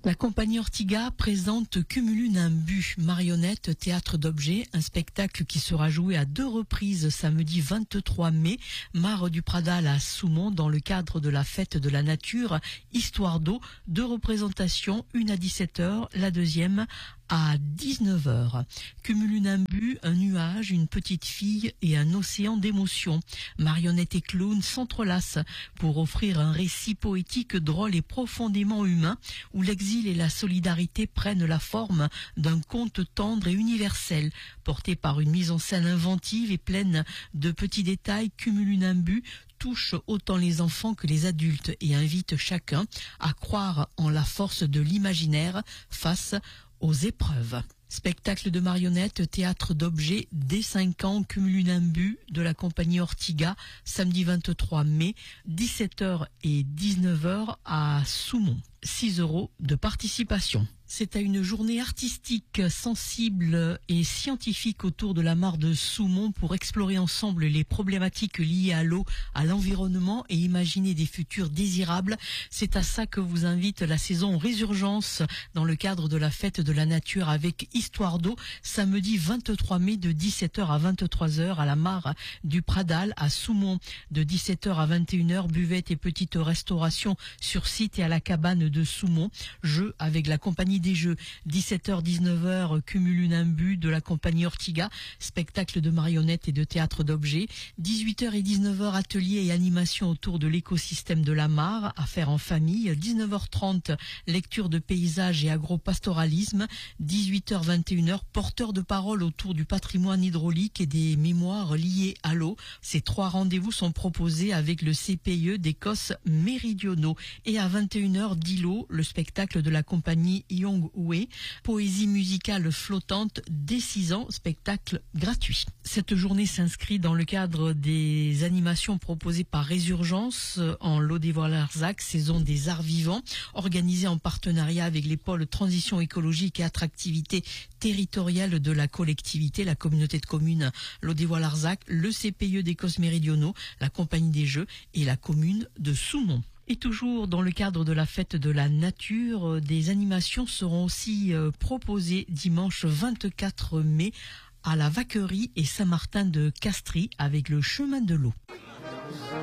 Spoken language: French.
La compagnie Ortiga présente Cumulunimbu, marionnette théâtre d'objets, un spectacle qui sera joué à 2 reprises samedi 23 mai, Mare du Pradal à Soumont dans le cadre de la fête de la nature, Histoire d'eau, 2 représentations, une à 17h, la deuxième à 19h. Cumulunimbu, un nuage, une petite fille et un océan d'émotions. Marionnette et clown s'entrelacent pour offrir un récit poétique, drôle et profondément humain où l'exil et la solidarité prennent la forme d'un conte tendre et universel. Porté par une mise en scène inventive et pleine de petits détails, Cumulunimbu touche autant les enfants que les adultes et invite chacun à croire en la force de l'imaginaire face aux épreuves. Spectacle de marionnettes, théâtre d'objets, dès 5 ans, Cumulunimbu de la compagnie Ortiga, samedi 23 mai, 17h et 19h à Soumont. 6 € de participation. C'est à une journée artistique, sensible et scientifique autour de la mare de Soumont pour explorer ensemble les problématiques liées à l'eau, à l'environnement et imaginer des futurs désirables. C'est à ça que vous invite la saison Résurgence dans le cadre de la fête de la nature avec Histoire d'eau, samedi 23 mai de 17h à 23h à la mare du Pradal à Soumont. De 17h à 21h, buvette et petite restauration sur site et à la cabane de Soumont. Jeux avec la compagnie des jeux. 17h-19h, Cumulunimbu de la compagnie Ortiga, spectacle de marionnettes et de théâtre d'objets. 18h et 19h, ateliers et animations autour de l'écosystème de la mare, à faire en famille. 19h30, lecture de paysages et agropastoralisme. 18h-21h, porteur de parole autour du patrimoine hydraulique et des mémoires liées à l'eau. Ces 3 rendez-vous sont proposés avec le CPIE d'Écosse méridionaux. Et à 21h, Dilo, le spectacle de la compagnie Yongwe, poésie musicale flottante dès 6 ans, spectacle gratuit. Cette journée s'inscrit dans le cadre des animations proposées par Résurgence en Lot-des-Voix-Larzac, saison des arts vivants, organisée en partenariat avec les pôles transition écologique et attractivité territoriale de la collectivité, la communauté de communes Lot-des-Voix-Larzac, le CPIE d'Écosse méridionaux, la compagnie des jeux et la commune de Soumont. Et toujours dans le cadre de la fête de la nature, des animations seront aussi proposées dimanche 24 mai à la Vaquerie et Saint-Martin de Castries avec le chemin de l'eau.